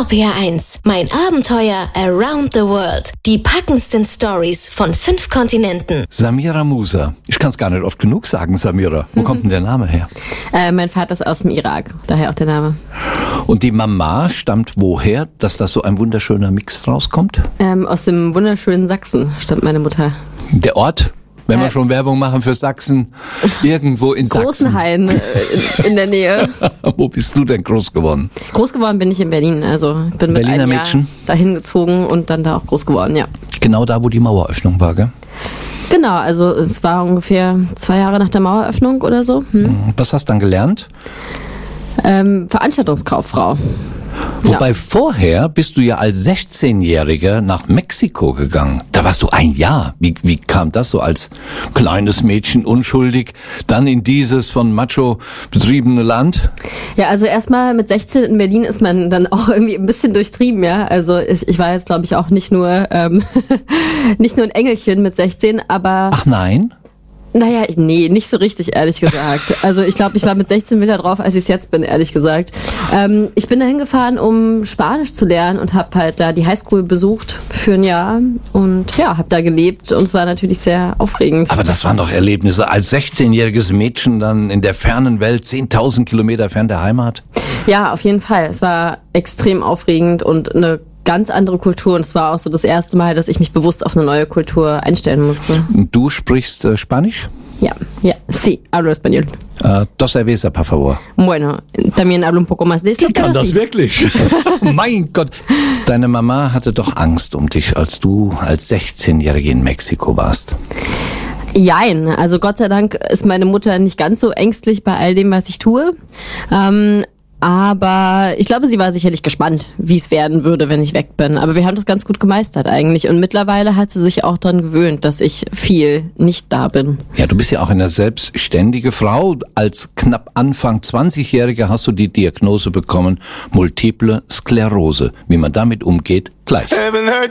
RPR1, mein Abenteuer around the world. Die packendsten Stories von 5 Kontinenten. Samira Musa. Ich kann es gar nicht oft genug sagen, Samira. Wo kommt denn der Name her? Mein Vater ist aus dem Irak, daher auch der Name. Und die Mama stammt woher, dass da so ein wunderschöner Mix rauskommt? Aus dem wunderschönen Sachsen stammt meine Mutter. Der Ort? Wenn wir schon Werbung machen für Sachsen, irgendwo in Sachsen. Großenhain in der Nähe. Wo bist du denn groß geworden? Groß geworden bin ich in Berlin. Also ich bin mit Berliner einem Jahr Mädchen? dahin gezogen und dann da auch groß geworden, ja. Genau da, wo die Maueröffnung war, gell? Genau, also es war ungefähr 2 Jahre nach der Maueröffnung oder so. Was hast du dann gelernt? Veranstaltungskauffrau. Wobei vorher bist du ja als 16-Jähriger nach Mexiko gegangen. Da warst du 1 Jahr. Wie kam das so als kleines Mädchen unschuldig dann in dieses von Macho betriebene Land? Ja, also erstmal mit 16 in Berlin ist man dann auch irgendwie ein bisschen durchtrieben, ja. Also ich war jetzt, glaube ich, auch nicht nur nicht nur ein Engelchen mit 16, aber... Ach nein? Naja, nee, nicht so richtig, ehrlich gesagt. Also ich glaube, ich war mit 16 wieder drauf, als ich es jetzt bin, ehrlich gesagt. Ich bin da hingefahren, um Spanisch zu lernen und habe halt da die Highschool besucht für 1 Jahr und ja, habe da gelebt und es war natürlich sehr aufregend. Aber das waren doch Erlebnisse. Als 16-jähriges Mädchen dann in der fernen Welt, 10.000 Kilometer fern der Heimat? Ja, auf jeden Fall. Es war extrem aufregend und eine ganz andere Kultur und es war auch so das erste Mal, dass ich mich bewusst auf eine neue Kultur einstellen musste. Du sprichst Spanisch? Ja, sí, hablo español. Dos cerveza, por favor. Bueno, también hablo un poco más de eso, Ich kann pero das sí. wirklich. Mein Gott. Deine Mama hatte doch Angst um dich, als du als 16-Jährige in Mexiko warst. Jein, also Gott sei Dank ist meine Mutter nicht ganz so ängstlich bei all dem, was ich tue. Aber ich glaube, sie war sicherlich gespannt, wie es werden würde, wenn ich weg bin. Aber wir haben das ganz gut gemeistert eigentlich. Und mittlerweile hat sie sich auch daran gewöhnt, dass ich viel nicht da bin. Ja, du bist ja auch eine selbstständige Frau. Als knapp Anfang 20-Jährige hast du die Diagnose bekommen, Multiple Sklerose. Wie man damit umgeht, gleich.